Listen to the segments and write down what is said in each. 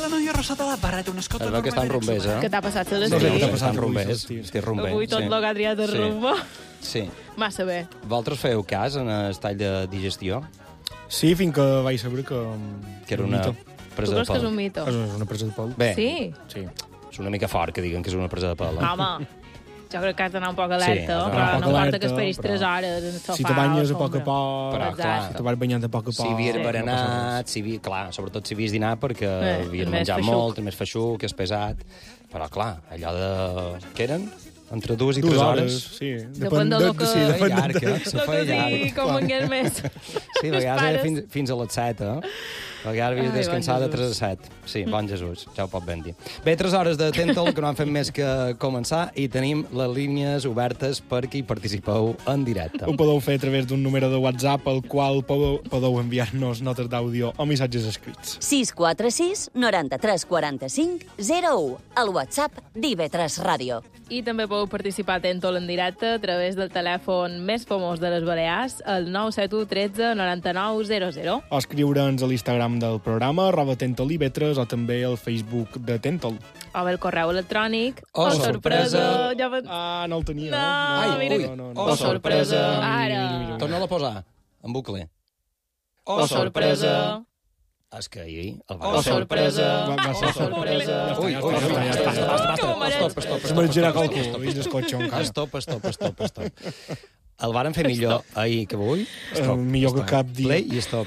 la noia rosada de barret, un escot... Es veu que estan rumbers, Què t'ha passat a No sé l'estiu? què t'ha passat, rumbers. Estic rumber. Avui tot lo que ha triat de rumba. Sí. Massa bé. Vosaltres feu cas en el tall de digestió? Sí, fins que vaig saber que... Que era una Tu presa de creus que és pèl. un mito? És una presa de pèl. Bé, Sí? Sí. és una mica fort que diguen que és una presa de pèl. Home, jo crec que has d'anar un poc alerta, Sí, has d'anar però un no poc importa que alerta, esperis 3 però hores en el sofà. Si te banyes a o poc a sombra. poc, Però, clar, si te vas banyant a poc a poc... Si havies no passa berenat, clar, sobretot si havies dinat perquè havies més menjat feixuc. molt, més feixuc, és pesat. Però, clar, allò de... Què eren? Entre 2 i 3 2 hores. sí. Depèn del que- Sí, Feia depèn llarg, eh? Se Tot feia així, llarg. com vengués més. Sí, a Els vegades pares. era fins a les 7, eh? A vegades havies Ai, de descansar de bon 3 a 7. Sí, bon Jesús, ja ho pot ben dir. Bé, 3 hores de Tental, que no han fet més que començar, i tenim les línies obertes perquè hi participeu en directe. Ho podeu fer a través d'un número de WhatsApp al qual podeu enviar-nos notes d'àudio o missatges escrits. 646 93 45 01. El WhatsApp d'IV3 Ràdio. I també podeu participar a Tentol en directe a través del telèfon més famós de les Balears, el 971 13 99 00. O escriure'ns a l'Instagram del programa, @tentolivetres, o també al Facebook de Tentol. O bé el correu electrònic. Oh, sorpresa. Ja va... Ah, no el tenia. No, Ai, mira. ui. Oh, sorpresa. Ara. Torna-la a posar, en bucle. Oh, sorpresa. És que ahir... Oh, sorpresa. Va ser sorpresa. Ui, ui, basta. Que Es mergerà qualcú, i d'escotxo encara. Stop. El varen fer millor ahir que avui. Millor que cap dia. Play i stop.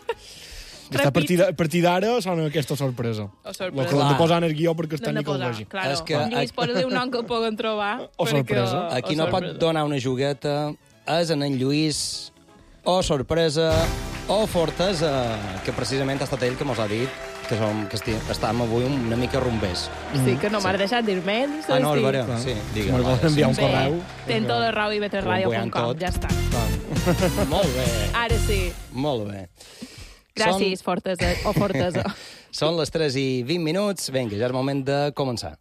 A partir d'ara sona aquesta sorpresa. Oh, El sorpresa. que l'hem de posar en el guió perquè és N'hem de tècnic el posar, vegi. claro. És que- Lluís, posa un nom que el puguen trobar. Oh, perquè- sorpresa. Aquí oh, no pot sorpresa. donar una jugueta. És en Lluís, o sorpresa, o fortesa, que precisament ha estat ell que mos ha dit que estàvem avui una mica rumbers. Sí, que no m'has deixat dir-me. Ah, no, el veureu. Clar. Sí, Si digue'm. m'ho volen enviar un correu... Tentol@ivetresradio.com, tot. ja està. Molt bé, Ara sí. molt bé. Gràcies, Fortesa, o Fortesa. Són les 3:20. Vinga, ja és moment de començar.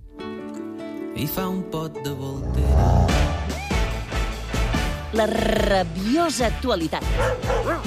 I fa un pot de voltera. La rabiosa actualitat.